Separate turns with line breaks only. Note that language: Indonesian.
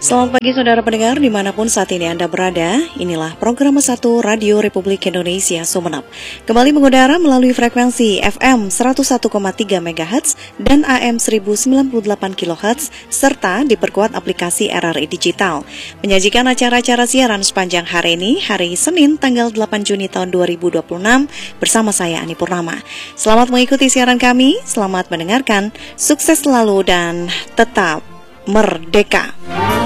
Selamat pagi saudara pendengar dimanapun saat ini Anda berada. Inilah program 1 Radio Republik Indonesia Sumeneb. Kembali mengudara melalui frekuensi FM 101,3 MHz dan AM 1098 kHz serta diperkuat aplikasi RRI Digital. Menyajikan acara-acara siaran sepanjang hari ini, hari Senin tanggal 8 Juni tahun 2026 bersama saya Ani Purnama. Selamat mengikuti siaran kami, selamat mendengarkan, sukses selalu dan tetap merdeka.